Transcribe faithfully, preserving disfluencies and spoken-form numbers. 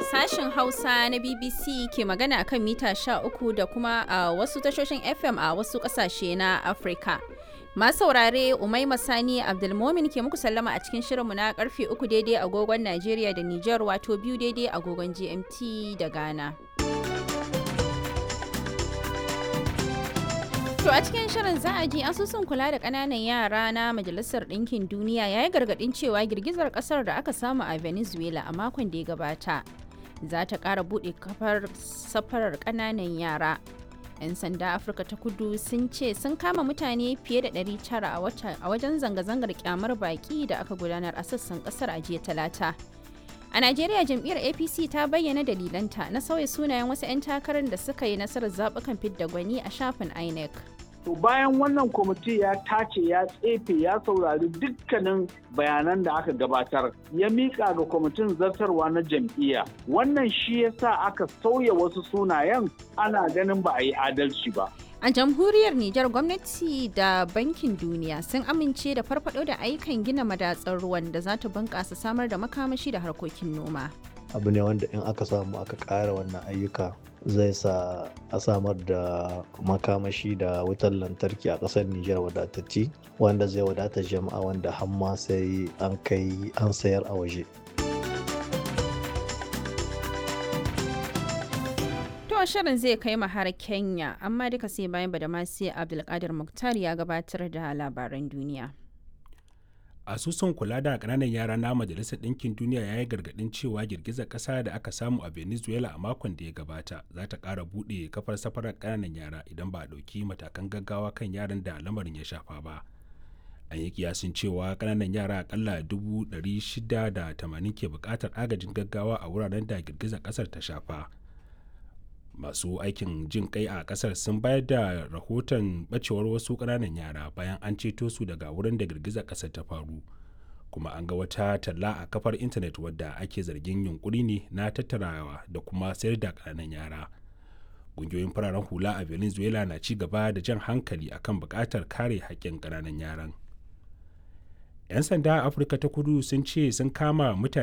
Sashen Hausa na B B C ke magana akan mita sha uku da kuma a wasu tashoshin F M a wasu ƙasashe na Afirka. Masu saurare Umaima Sani Abdulmomin ke muku sallama a cikin shirinmu na karfe uku daidai agogon Najeriya da Nijar wato biyu daidai agogon G M T da Ghana. To a cikin shirin za a ji asusun kula da ƙananan yara na Majalisar Ɗinkin Duniya ya yi gargaɗin cewa girgizar ƙasar da aka samu a Venezuela a makon da ya gabata za ta ƙara buɗe kafar safarar ƙananan yara. 'Yan sanda Afirka ta Kudu sun ce sun kama mutane fiye da ɗari tara a wajen zanga-zangar kyamar baƙi da aka gudanar a sassan ƙasar a jiya Talata. A Najeriya jam'iyyar A P C ta bayyana dalilanta na sauya sunayen wasu 'yan takarar da suka yi nasarar zaɓukan fidda gwani a shafin I N E C. To bayan wannan kwamiti ya tace ya tsefe ya saurari dukkanin bayanan da aka gabatar ya miƙa ga kwamitin zartarwa na jam'iyya. Wannan shi ya sa aka sauya wasu sunayen ana ganin ba a yi adalci ba. A jamhuriyar Nijar gwamnati da Bankin Duniya sun amince da farfado da ayyukan gina madatsar ruwan da za ta bunƙasa samar da makamashi da harkokin noma. Abu ne wanda in aka samu aka ƙara wannan ayyuka zai sa a samar da makamashi da wutar lantarki a ƙasar Nijar wadatacce wanda zai wadata jama'a wanda hamma sai an kai an sayar a waje. Shirin zai kai mu har Kenya, amma duka sai bayan Badamasi Abdulkadir Muktar ya gabatar da labaran duniya. Asusun kula da ƙananan yara na Majalisar Ɗinkin Duniya ya yi gargaɗin cewa girgizar ƙasa da aka samu a Venezuela a makon da ya gabata za ta ƙara buɗe kafar safarar ƙananan yara idan ba a ɗauki matakan gaggawa kan yaran da lamarin ya shafa ba. An yi kiyasin cewa ƙananan yara aƙalla dubu ɗari shida da tamanin ke buƙatar agajin gaggawa a wuraren da girgizar ƙasar ta shafa. Masu aikin jin kai a kasar sun bayar da rahoton bacewar wasu ƙananan yara bayan an ceto su daga wurin da girgizar ƙasar ta faru, kuma an ga wata talla a kafar intanet wadda ake zargin yunkuri ne na tattarawa da kuma sayar da ƙananan yara. Ƙungiyoyin fararen hula a Venezuela na ci gaba da jan hankali akan buƙatar kare haƙƙin ƙananan yaran. 'Yan sanda a Afirka ta Kudu sun ce sun kama mutane